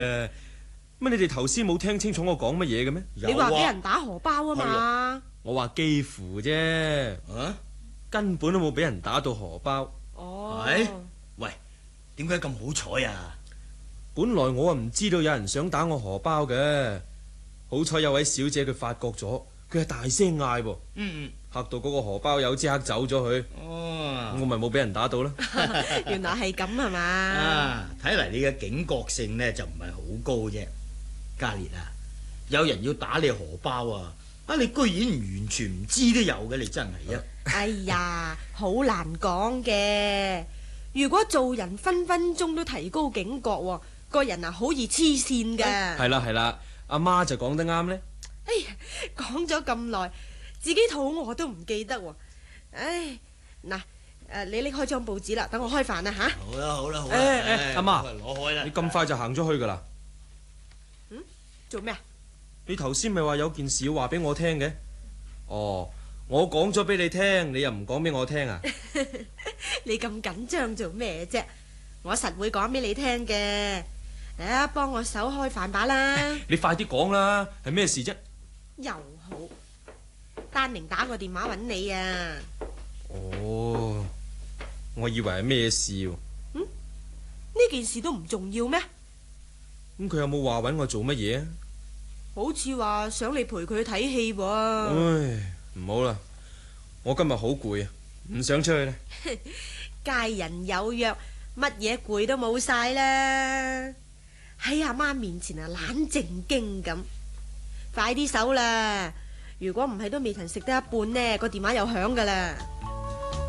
乜你哋頭先冇聽清楚我講乜嘢嘅咩？ 你話俾人打荷包啊嘛？ 我話幾乎啫，根本都冇俾人打到荷包。 哦， 喂，點解咁好彩啊？ 本來我唔知道有人想打我荷包嘅，好彩有位小姐佢發覺咗，佢係大聲嗌噃，嚇到嗰個荷包友即刻走咗去。我咪冇俾人打到啦。 原來係咁係嘛？ 睇嚟你嘅警覺性呢就唔係好高啫。嘉烈啊，有人要打你荷包啊！你居然完全唔知都有嘅，你真係啊！ 哎呀，好難講嘅。如果做人分分鐘都提高警覺，個人啊好易黐線噶。 係啦，阿媽就講得啱呢。 哎呀，講咗咁耐，自己肚餓都唔記得喎。唉，嗱，你拎開張報紙啦，等我開飯啦吓。 好啦， 阿媽， 攞開啦！ 你咁快就行咗去噶啦？ 做咩啊？ 你頭先咪話有件事要話俾我聽嘅？哦，我講咗俾你聽，你又唔講俾我聽啊？ 你咁緊張做咩啫？我實會講俾你聽嘅。嚟，幫我手開飯把啦！ 你快啲講啦，係咩事啫？ 又好，丹寧打個電話揾你啊！ 哦，我以為係咩事喎？ 呢件事都唔重要咩？ 咁佢有冇話揾我做乜嘢啊？ 好似話想你陪佢去睇戲喎。 唉，唔好啦，我今日好攰啊，唔想出去啦。 佳人有約，乜嘢攰都冇晒啦。喺阿媽面前啊，懶正經咁，快啲手啦！如果唔係都未曾食得一半呢，個電話又響噶啦。